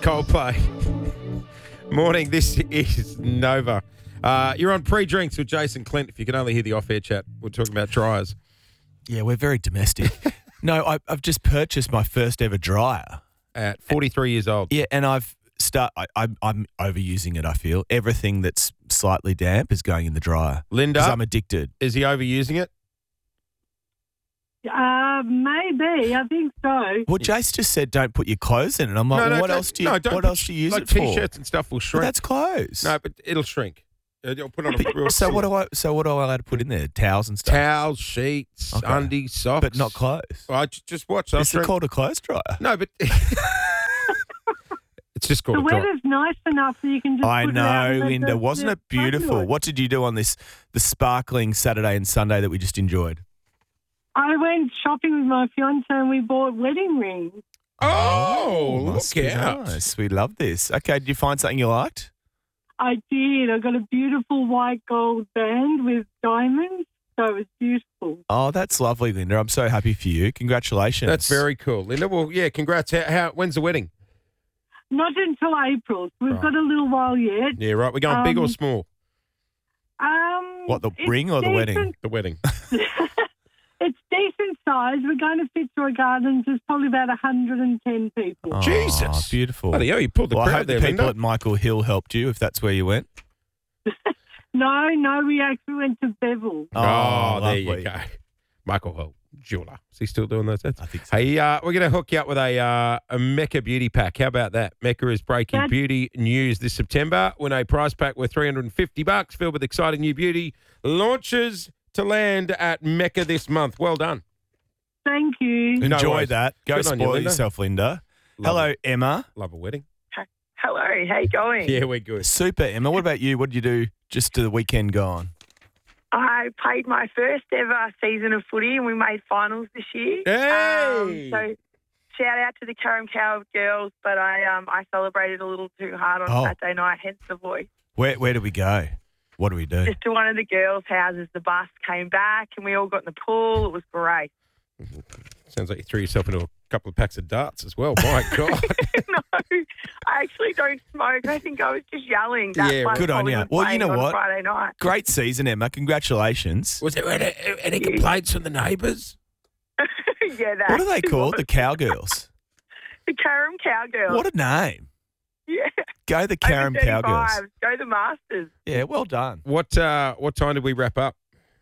Coldplay. Morning, this is Nova. You're on pre-drinks with Jason Clint. If you can only hear the off-air chat, we're talking about dryers. Yeah, we're very domestic. No, I've just purchased my first ever dryer. At 43 years old. Yeah, and I'm overusing it, I feel. Everything that's slightly damp is going in the dryer. Linda? Because I'm addicted. Is he overusing it? Maybe. I think so. Well, Jace just said don't put your clothes in it. I'm like, what else do you use like it for? T-shirts and stuff will shrink. But that's clothes. No, but it'll shrink. You'll put on a real So what do I allowed to put in there? Towels and stuff? Towels, sheets, Okay. undies, socks. But not clothes. Well, just watch. Is it called a clothes dryer? No, but it's just called The a dryer. weather's nice enough that you can just I put it out and know, let Linda. the- Wasn't the it beautiful? sun do it. What did you do on the sparkling Saturday and Sunday that we just enjoyed? I went shopping with my fiance and we bought wedding rings. Oh, must look be out. nice. We love this. Okay, did you find something you liked? I did. I got a beautiful white gold band with diamonds, so it was beautiful. Oh, that's lovely, Linda. I'm so happy for you. Congratulations. That's very cool, Linda. Well, yeah, congrats. When's the wedding? Not until April, so we've Right. got a little while yet. Yeah, right. We're going big or small? What, the It's ring or the wedding? decent- The wedding. It's decent size. We're going to Fitzroy Gardens. There's probably about 110 people. Oh, Jesus. beautiful. Bloody hell, you pulled the Well, I crowd hope there, the people Linda. at Michael Hill helped you, if that's where you went. No, we actually went to Bevel. Oh, there you lovely. go. Michael Hill, jeweler. Is he still doing those? I think so. Hey, we're going to hook you up with a Mecca beauty pack. How about that? Mecca is breaking That's- beauty news this September when a prize pack worth $350 filled with exciting new beauty launches to land at Mecca this month. Well done. Thank you. No Enjoy worries. that. Go Good on you, spoil Linda. yourself, Linda. Love Hello, it. Emma. Love a wedding. Hello, how you going? Yeah, we're good. Super, Emma. What about you? What did you do just to the weekend gone? I played my first ever season of footy and we made finals this year. Hey! So shout out to the Carrum Cow girls, but I celebrated a little too hard on Oh. Saturday night, hence the voice. Where did we go? What do we do? Just to one of the girls' houses, the bus came back and we all got in the pool. It was great. Sounds like you threw yourself into a couple of packs of darts as well. My God. No, I actually don't smoke. I think I was just yelling. That Yeah, one good on Hollywood ya. Well, you playing know on what? Friday night. Great season, Emma. Congratulations. Was there any complaints from the neighbours? Yeah, that. What are they called? The Cowgirls. The Carrum Cowgirls. What a name. Yeah. Go the Over Carrum Cowgirls. 35s. Go the Masters. Yeah, well done. What time did we wrap up?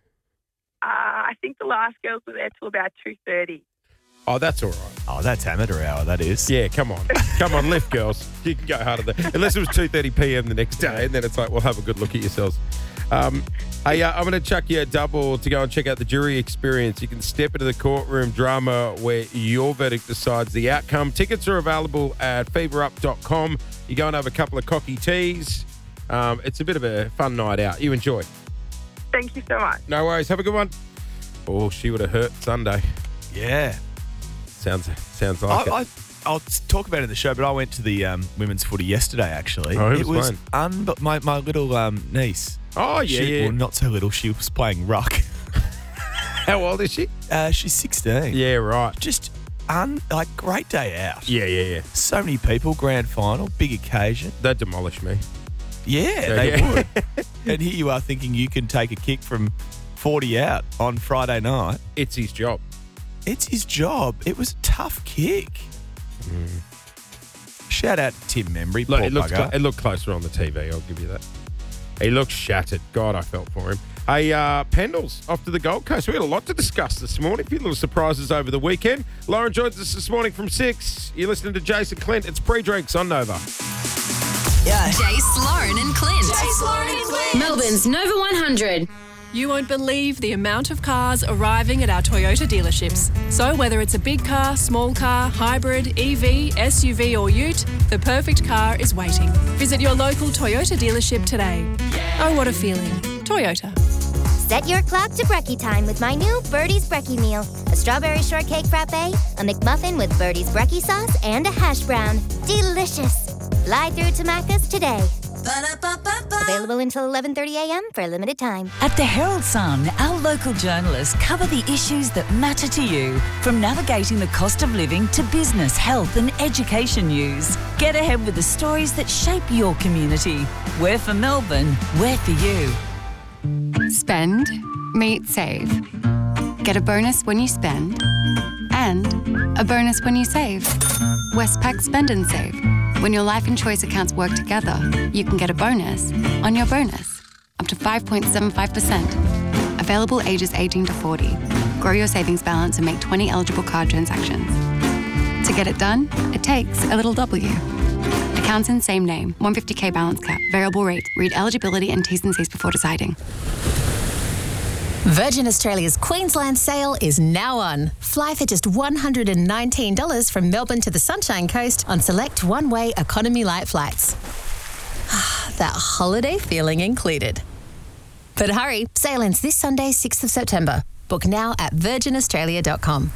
I think the last girls were there till about 2:30. Oh, that's all right. Oh, that's amateur hour, that is. Yeah, come on. Come on, lift, girls. You can go harder than unless it was 2:30 p.m. the next day, and then it's like, well, have a good look at yourselves. Hey, I'm going to chuck you a double to go and check out the jury experience. You can step into the courtroom drama where your verdict decides the outcome. Tickets are available at feverup.com. You go and have a couple of cocky teas. It's a bit of a fun night out. You enjoy. Thank you so much. No worries. Have a good one. Oh, she would have hurt Sunday. Yeah. Sounds like it. I'll talk about it in the show, but I went to the women's footy yesterday, actually. Oh, who it was was my little niece. Oh, yeah. Well, not so little. She was playing ruck. How old is she? She's 16. Yeah, right. Just great day out. Yeah. So many people, grand final, big occasion. They'd demolish me. Yeah, they would. And here you are thinking you can take a kick from 40 out on Friday night. It's his job. It's his job. It was a tough kick. Shout out to Tim Membry, Look, poor it bugger. looked closer on the TV, I'll give you that. He looked shattered. God, I felt for him. Hey, Pendles, off to the Gold Coast. We had a lot to discuss this morning. A few little surprises over the weekend. Lauren joins us this morning from 6. You're listening to Jason Clint. It's pre-drinks on Nova. Jace, Lauren and Clint. Melbourne's Nova 100. You won't believe the amount of cars arriving at our Toyota dealerships. So whether it's a big car, small car, hybrid, EV, SUV or ute, the perfect car is waiting. Visit your local Toyota dealership today. Oh, what a feeling. Toyota. Set your clock to brekkie time with my new Birdie's Brekkie Meal. A strawberry shortcake frappe, a McMuffin with Birdie's Brekkie sauce, and a hash brown. Delicious. Fly through to Macca's today. Available until 11:30 a.m. for a limited time. At the Herald Sun, our local journalists cover the issues that matter to you, from navigating the cost of living to business, health and education news. Get ahead with the stories that shape your community. We're for Melbourne. We're for you. Spend, meet, save. Get a bonus when you spend and a bonus when you save. Westpac Spend and Save. When your life and choice accounts work together, you can get a bonus on your bonus, up to 5.75%. Available ages 18 to 40. Grow your savings balance and make 20 eligible card transactions. To get it done, it takes a little W. Accounts in same name, 150k balance cap, variable rate. Read eligibility and T's and C's before deciding. Virgin Australia's Queensland sale is now on. Fly for just $119 from Melbourne to the Sunshine Coast on select one-way economy light flights. That holiday feeling included. But hurry, sale ends this Sunday, 6th of September. Book now at virginaustralia.com.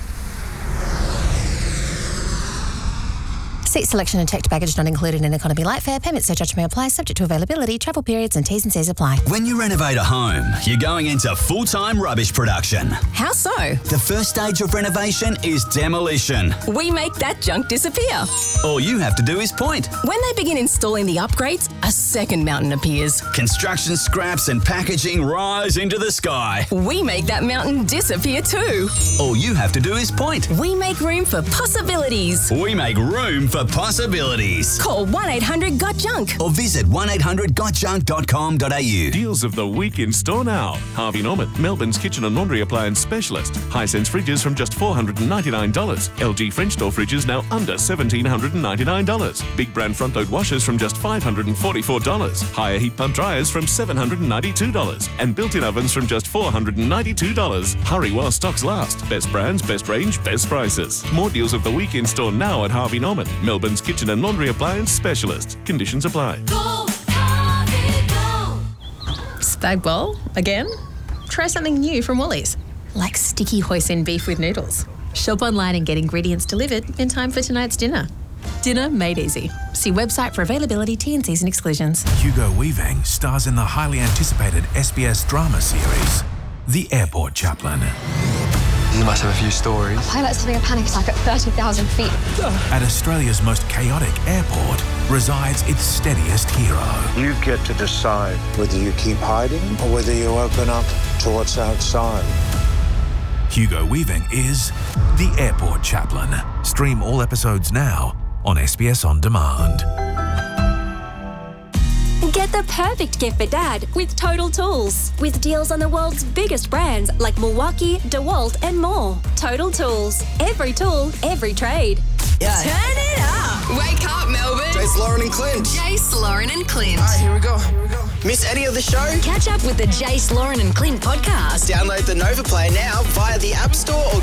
Seat selection and checked baggage not included in economy light fare. Payment surcharge may apply, subject to availability, travel periods and T's and C's apply. When you renovate a home, you're going into full-time rubbish production. How so? The first stage of renovation is demolition. We make that junk disappear. All you have to do is point. When they begin installing the upgrades, a second mountain appears. Construction scraps and packaging rise into the sky. We make that mountain disappear too. All you have to do is point. We make room for possibilities. We make room for possibilities. Call 1-800-GOT-JUNK or visit 1800gotjunk.com.au. Deals of the week in store now. Harvey Norman, Melbourne's kitchen and laundry appliance specialist. Hisense fridges from just $499. LG French door fridges now under $1,799. Big brand front load washers from just $544. Higher heat pump dryers from $792. And built-in ovens from just $492. Hurry while stocks last. Best brands, best range, best prices. More deals of the week in store now at Harvey Norman, Melbourne's kitchen and laundry appliance specialist. Conditions apply. Go, Harvey, go. Spag bowl again? Try something new from Woolies, like sticky hoisin beef with noodles. Shop online and get ingredients delivered in time for tonight's dinner. Dinner made easy. See website for availability, T&Cs and exclusions. Hugo Weaving stars in the highly anticipated SBS drama series, The Airport Chaplain. You must have a few stories. A pilot's having a panic attack at 30,000 feet. At Australia's most chaotic airport resides its steadiest hero. You get to decide whether you keep hiding or whether you open up to what's outside. Hugo Weaving is The Airport Chaplain. Stream all episodes now on SBS On Demand. Get the perfect gift for Dad with Total Tools. With deals on the world's biggest brands like Milwaukee, DeWalt and more. Total Tools. Every tool, every trade. Yeah. Turn it up. Wake up, Melbourne. Jace, Lauren and Clint. Jace, Lauren and Clint. All right, here we go. Miss any of the show? Catch up with the Jace, Lauren and Clint podcast. Download the Nova Player now via the App Store or